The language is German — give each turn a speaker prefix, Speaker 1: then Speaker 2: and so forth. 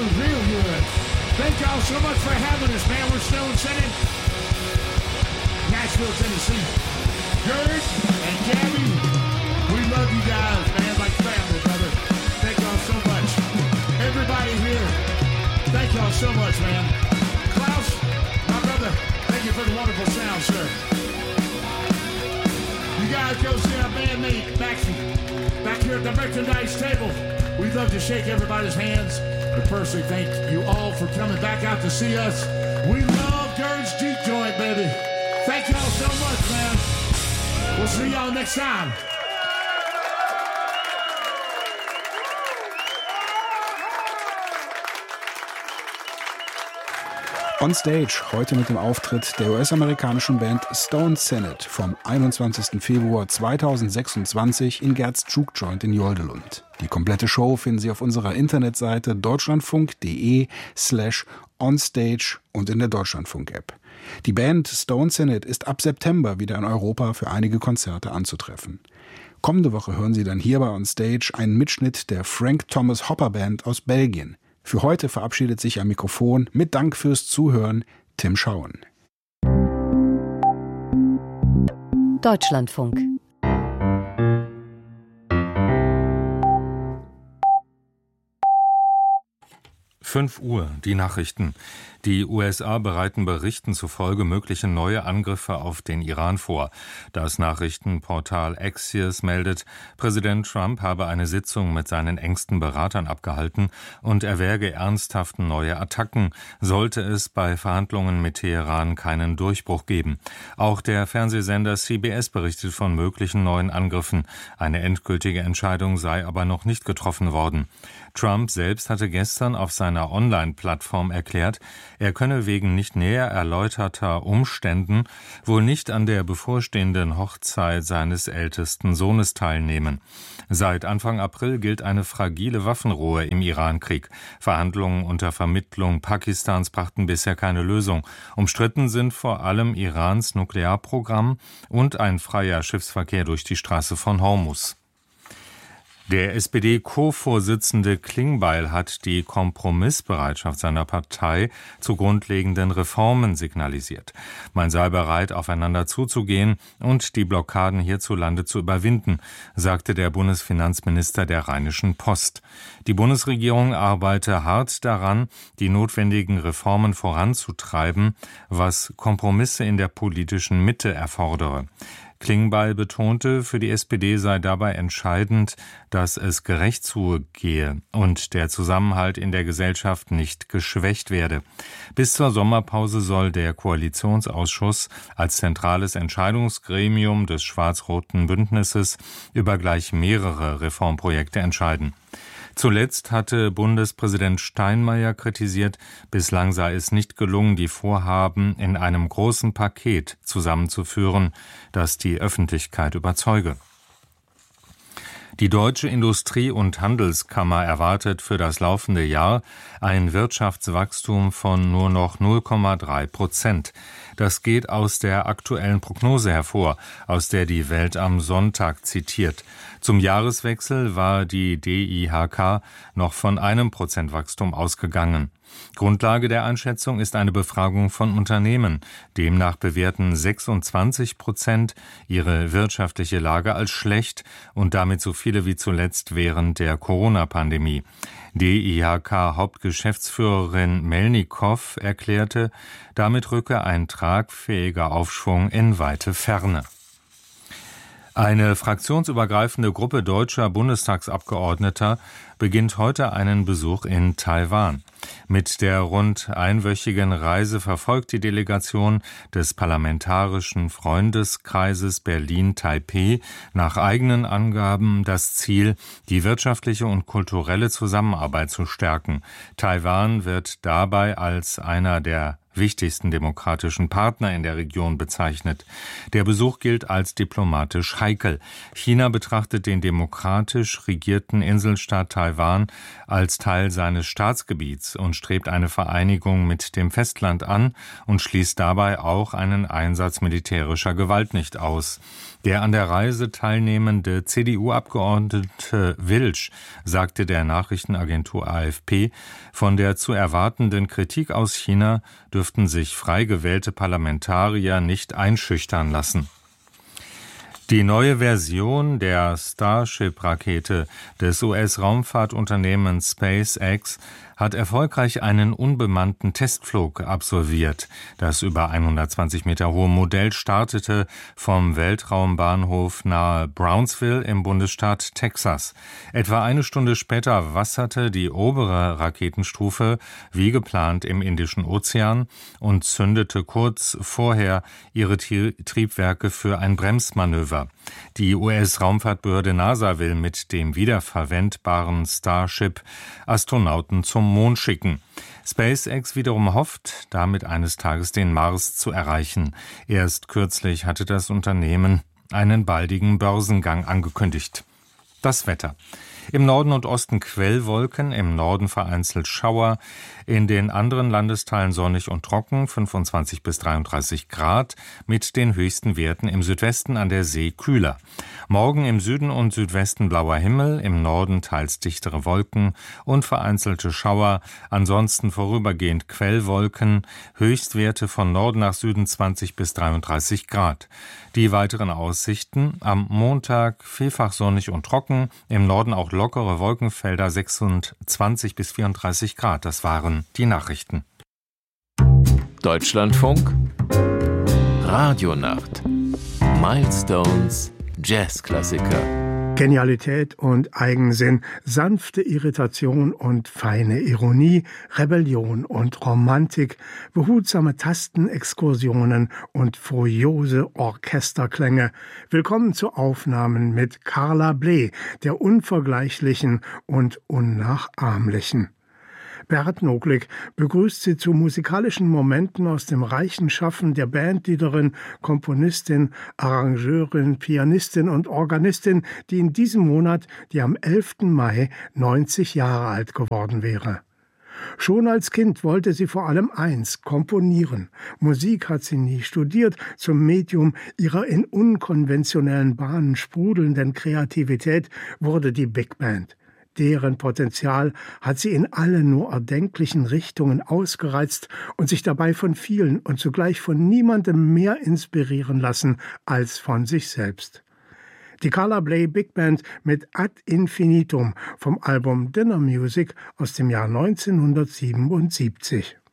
Speaker 1: real good. Thank y'all so much for having us, man. We're Stone Senate, Nashville, Tennessee. Gerd and Gabby, we love you guys, man, like family, brother. Thank y'all so much. Everybody here, thank y'all so much, man. Klaus, my brother, thank you for the wonderful sound, sir. You guys go see our bandmate, Maxie, back here at the merchandise table. We'd love to shake everybody's hands. But personally, thank you all for coming back out to see us. We love Gerd's Jeep Joint, baby. Thank y'all so much, man. We'll see y'all next time.
Speaker 2: On Stage, heute mit dem Auftritt der US-amerikanischen Band Stone Senate vom 21. Februar 2026 in Gerds Juke Joint in Jordelund. Die komplette Show finden Sie auf unserer Internetseite deutschlandfunk.de/onstage und in der Deutschlandfunk-App. Die Band Stone Senate ist ab September wieder in Europa für einige Konzerte anzutreffen. Kommende Woche hören Sie dann hier bei On Stage einen Mitschnitt der Frank Thomas Hopper Band aus Belgien. Für heute verabschiedet sich am Mikrofon mit Dank fürs Zuhören Tim Schauen.
Speaker 3: Deutschlandfunk.
Speaker 4: 5 Uhr, die Nachrichten. Die USA bereiten Berichten zufolge mögliche neue Angriffe auf den Iran vor. Das Nachrichtenportal Axios meldet, Präsident Trump habe eine Sitzung mit seinen engsten Beratern abgehalten und erwäge ernsthaften neue Attacken, sollte es bei Verhandlungen mit Teheran keinen Durchbruch geben. Auch der Fernsehsender CBS berichtet von möglichen neuen Angriffen. Eine endgültige Entscheidung sei aber noch nicht getroffen worden. Trump selbst hatte gestern auf seiner Online-Plattform erklärt, er könne wegen nicht näher erläuterter Umständen wohl nicht an der bevorstehenden Hochzeit seines ältesten Sohnes teilnehmen. Seit Anfang April gilt eine fragile Waffenruhe im Irankrieg. Verhandlungen unter Vermittlung Pakistans brachten bisher keine Lösung. Umstritten sind vor allem Irans Nuklearprogramm und ein freier Schiffsverkehr durch die Straße von Hormuz. Der SPD-Co-Vorsitzende Klingbeil hat die Kompromissbereitschaft seiner Partei zu grundlegenden Reformen signalisiert. Man sei bereit, aufeinander zuzugehen und die Blockaden hierzulande zu überwinden, sagte der Bundesfinanzminister der Rheinischen Post. Die Bundesregierung arbeite hart daran, die notwendigen Reformen voranzutreiben, was Kompromisse in der politischen Mitte erfordere. Klingbeil betonte, für die SPD sei dabei entscheidend, dass es gerecht zugehe und der Zusammenhalt in der Gesellschaft nicht geschwächt werde. Bis zur Sommerpause soll der Koalitionsausschuss als zentrales Entscheidungsgremium des schwarz-roten Bündnisses über gleich mehrere Reformprojekte entscheiden. Zuletzt hatte Bundespräsident Steinmeier kritisiert, bislang sei es nicht gelungen, die Vorhaben in einem großen Paket zusammenzuführen, das die Öffentlichkeit überzeuge. Die Deutsche Industrie- und Handelskammer erwartet für das laufende Jahr ein Wirtschaftswachstum von nur noch 0,3%. Das geht aus der aktuellen Prognose hervor, aus der die Welt am Sonntag zitiert. Zum Jahreswechsel war die DIHK noch von 1% Wachstum ausgegangen. Grundlage der Einschätzung ist eine Befragung von Unternehmen. Demnach bewerten 26% ihre wirtschaftliche Lage als schlecht und damit so viele wie zuletzt während der Corona-Pandemie. DIHK-Hauptgeschäftsführerin Melnikow erklärte, damit rücke ein tragfähiger Aufschwung in weite Ferne. Eine fraktionsübergreifende Gruppe deutscher Bundestagsabgeordneter beginnt heute einen Besuch in Taiwan. Mit der rund einwöchigen Reise verfolgt die Delegation des Parlamentarischen Freundeskreises Berlin-Taipeh nach eigenen Angaben das Ziel, die wirtschaftliche und kulturelle Zusammenarbeit zu stärken. Taiwan wird dabei als einer der wichtigsten demokratischen Partner in der Region bezeichnet. Der Besuch gilt als diplomatisch heikel. China betrachtet den demokratisch regierten Inselstaat Taiwan als Teil seines Staatsgebiets und strebt eine Vereinigung mit dem Festland an und schließt dabei auch einen Einsatz militärischer Gewalt nicht aus. Der an der Reise teilnehmende CDU-Abgeordnete Wilsch sagte der Nachrichtenagentur AFP, von der zu erwartenden Kritik aus China dürften sich frei gewählte Parlamentarier nicht einschüchtern lassen. Die neue Version der Starship-Rakete des US-Raumfahrtunternehmens SpaceX hat erfolgreich einen unbemannten Testflug absolviert. Das über 120 Meter hohe Modell startete vom Weltraumbahnhof nahe Brownsville im Bundesstaat Texas. Etwa eine Stunde später wasserte die obere Raketenstufe wie geplant im Indischen Ozean und zündete kurz vorher ihre Triebwerke für ein Bremsmanöver. Die US-Raumfahrtbehörde NASA will mit dem wiederverwendbaren Starship Astronauten zum Mond schicken. SpaceX wiederum hofft, damit eines Tages den Mars zu erreichen. Erst kürzlich hatte das Unternehmen einen baldigen Börsengang angekündigt. Das Wetter. Im Norden und Osten Quellwolken, im Norden vereinzelt Schauer, in den anderen Landesteilen sonnig und trocken, 25 bis 33 Grad, mit den höchsten Werten im Südwesten an der See kühler. Morgen im Süden und Südwesten blauer Himmel, im Norden teils dichtere Wolken und vereinzelte Schauer, ansonsten vorübergehend Quellwolken, Höchstwerte von Norden nach Süden 20 bis 33 Grad. Die weiteren Aussichten: am Montag vielfach sonnig und trocken, im Norden auch lockere Wolkenfelder, 26 bis 34 Grad. Das waren die Nachrichten.
Speaker 3: Deutschlandfunk Radionacht. Milestones Jazzklassiker.
Speaker 5: Genialität und Eigensinn, sanfte Irritation und feine Ironie, Rebellion und Romantik, behutsame Tastenexkursionen und furiose Orchesterklänge. Willkommen zu Aufnahmen mit Carla Bley, der Unvergleichlichen und Unnachahmlichen. Bert Noglick begrüßt Sie zu musikalischen Momenten aus dem reichen Schaffen der Bandleaderin, Komponistin, Arrangeurin, Pianistin und Organistin, die in diesem Monat, die am 11. Mai 90 Jahre alt geworden wäre. Schon als Kind wollte sie vor allem eins: komponieren. Musik hat sie nie studiert. Zum Medium ihrer in unkonventionellen Bahnen sprudelnden Kreativität wurde die Big Band. Deren Potenzial hat sie in alle nur erdenklichen Richtungen ausgereizt und sich dabei von vielen und zugleich von niemandem mehr inspirieren lassen als von sich selbst. Die Carla Bley Big Band mit Ad Infinitum vom Album Dinner Music aus dem Jahr 1977.